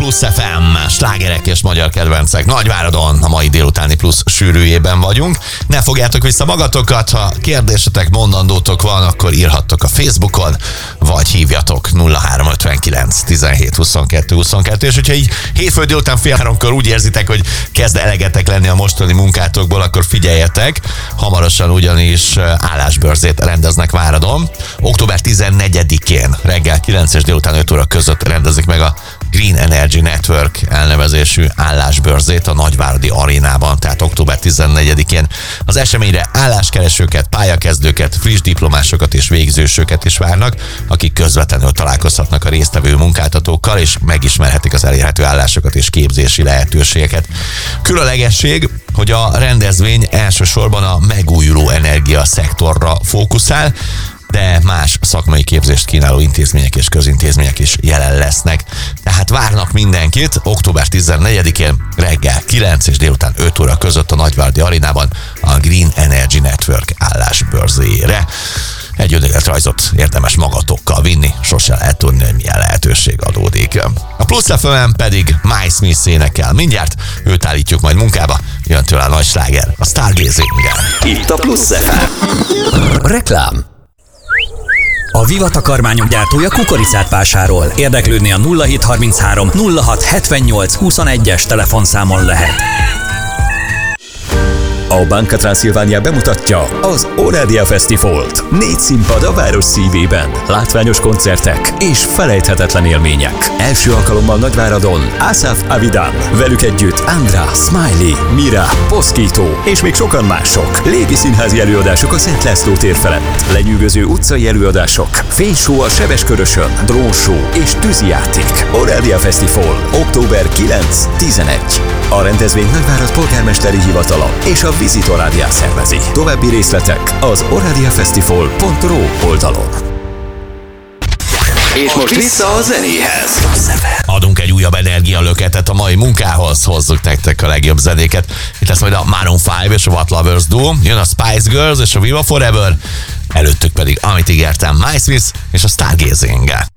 Plusz FM, slágerek és magyar kedvencek Nagyváradon, a mai délutáni Plusz sűrűjében vagyunk. Ne fogjátok vissza magatokat, ha kérdésetek, mondandótok van, akkor írhattok a Facebookon, vagy hívjatok 0359 17 22 22, és hogyha így hétfő délután fél háromkor úgy érzitek, hogy kezd elegetek lenni a mostani munkátokból, akkor figyeljetek, hamarosan ugyanis állásbörzét rendeznek Váradon. Október 14-én reggel 9 és délután 5 óra között rendezik meg a Green Energy Network elnevezésű állásbörzét a Nagyváradi Arénában, tehát október 14-én. Az eseményre álláskeresőket, pályakezdőket, friss diplomásokat és végzősöket is várnak, akik közvetlenül találkozhatnak a résztvevő munkáltatókkal, és megismerhetik az elérhető állásokat és képzési lehetőségeket. Különlegesség, hogy a rendezvény elsősorban a megújuló energia szektorra fókuszál, de más szakmai képzést kínáló intézmények és közintézmények is jelen lesznek. Tehát várnak mindenkit október 14-én reggel 9 és délután 5 óra között a Nagyváradi Arénában a Green Energy Network állásbörzére. Egy önéletrajzot érdemes magatokkal vinni, sose lehet tudni, hogy milyen lehetőség adódik. A Plusz FM pedig My Smith énekel. Mindjárt őt állítjuk majd munkába, jön tőle a nagy sláger, a Stargazing-gel. Itt a Plusz FM. Reklám. A Viva takarmányok gyártója kukoricát vásárol. Érdeklődni a 0733 06 78 21-es telefonszámon lehet. A Banca Transilvania bemutatja az Oradia Fesztivált. 4 színpad a város szívében, látványos koncertek és felejthetetlen élmények. Első alkalommal Nagyváradon Asaf Avidan, velük együtt Andra, Smiley, Mira, Poszkító és még sokan mások. Légi színházi előadások a Szent László tér felett, lenyűgöző utcai előadások, fényshow a Sebeskörösön, drónshow és tűzijáték. Oradia Fesztivál, október 9-11. A rendezvény Nagyvárad polgármesteri hivatala és a Visitor Area szervezi. További részletek az oradiafestival.ro oldalon. És most vissza a zenéhez. Adunk egy újabb energialöketet a mai munkához, hozzuk nektek a legjobb zenéket. Itt lesz majd a Maroon 5 és a What Lovers Duo, jön a Spice Girls és a Viva Forever, előttük pedig, amit ígértem, My Smith és a Stargazing-gel.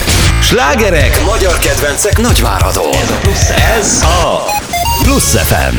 Slágerek, magyar kedvencek Nagyváradon. Ez a Plusz FM.